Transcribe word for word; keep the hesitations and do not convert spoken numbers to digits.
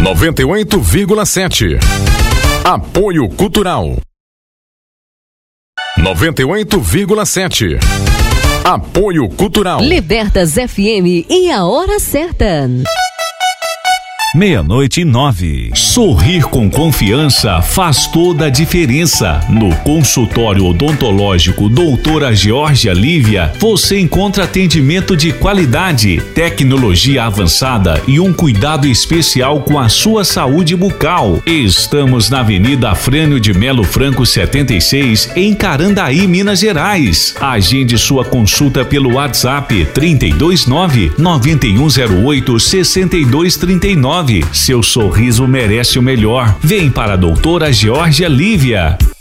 noventa e oito vírgula sete. Apoio Cultural. noventa e oito vírgula sete. Apoio Cultural. Libertas F M e a hora certa. Meia-noite e nove. Sorrir com confiança faz toda a diferença. No consultório odontológico Doutora Georgia Lívia, você encontra atendimento de qualidade, tecnologia avançada e um cuidado especial com a sua saúde bucal. Estamos na Avenida Afrânio de Melo Franco setenta e seis, em Carandaí, Minas Gerais. Agende sua consulta pelo WhatsApp trinta e dois nove, nove um zero oito, seis dois três nove. Seu sorriso merece o melhor. Vem para a Doutora Georgia Lívia.